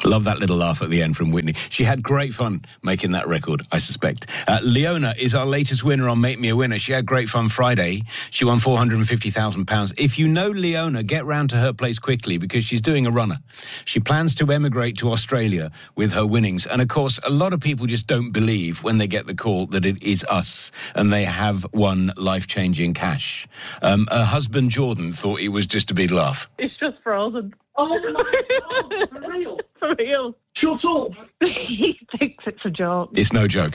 Love that little laugh at the end from Whitney. She had great fun making that record, I suspect. Leona is our latest winner on Make Me a Winner. She had great fun Friday. She won £450,000. If you know Leona, get round to her place quickly because she's doing a runner. She plans to emigrate to Australia with her winnings. And, of course, a lot of people just don't believe when they get the call that it is us and they have won life-changing cash. Her husband, Jordan, thought it was just a big laugh. It's just frozen. Oh, my God, for real? For real. Shut up. He thinks it's a joke. It's no joke.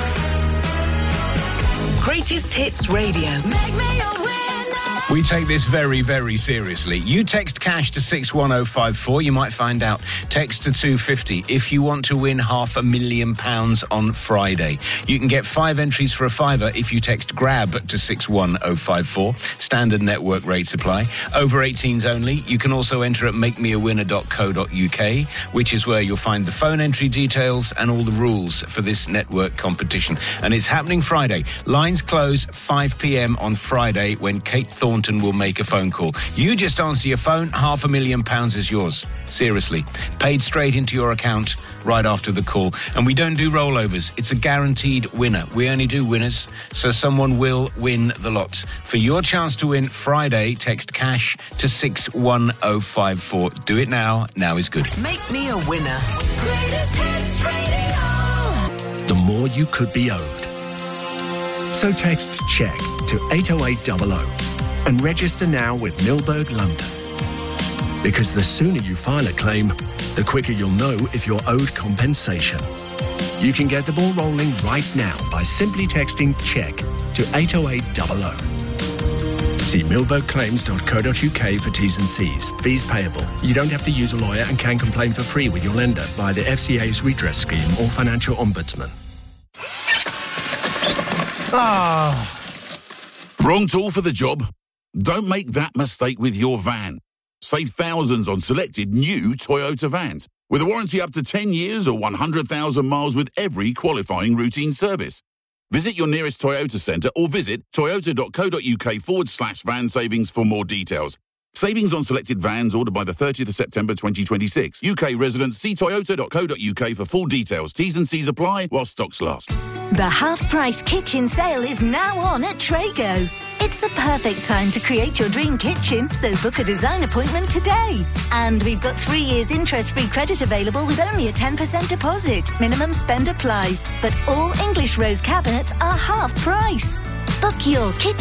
Greatest Hits Radio. Make me a winner. We take this very, very seriously. You text cash to 61054. You might find out. Text to 250 if you want to win £500,000 on Friday. You can get 5 entries for a fiver if you text GRAB to 61054. Standard network rates apply. Over 18s only. You can also enter at makemeawinner.co.uk, which is where you'll find the phone entry details and all the rules for this network competition. And it's happening Friday. Lines close 5 p.m. on Friday when Kate Thornton will make a phone call. You just answer your phone, £500,000 is yours. Seriously. Paid straight into your account right after the call. And we don't do rollovers. It's a guaranteed winner. We only do winners, so someone will win the lot. For your chance to win Friday, text cash to 61054. Do it now. Now is good. Make me a winner. Greatest Hits Radio. The more you could be owed. So text CHECK to 80800 and register now with Milberg London. Because the sooner you file a claim, the quicker you'll know if you're owed compensation. You can get the ball rolling right now by simply texting CHECK to 80800. See milbergclaims.co.uk for T's and C's. Fees payable. You don't have to use a lawyer and can complain for free with your lender via the FCA's redress scheme or financial ombudsman. Wrong tool for the job? Don't make that mistake with your van. Save thousands on selected new Toyota vans with a warranty up to 10 years or 100,000 miles with every qualifying routine service. Visit your nearest Toyota centre or visit toyota.co.uk/van savings for more details. Savings on selected vans ordered by the 30th of September 2026. UK residents, see toyota.co.uk for full details. T's and C's apply while stocks last. The half-price kitchen sale is now on at Trago. It's the perfect time to create your dream kitchen, so book a design appointment today. And we've got 3 years interest-free credit available with only a 10% deposit. Minimum spend applies, but all English rose cabinets are half price. Book your kitchen